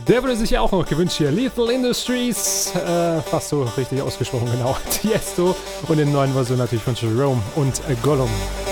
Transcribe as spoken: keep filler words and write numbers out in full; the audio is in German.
Der wurde sich ja auch noch gewünscht hier. Lethal Industries, äh, fast so richtig ausgesprochen, genau. Tiesto und in der neuen Version natürlich von Jerome und äh, Gollum.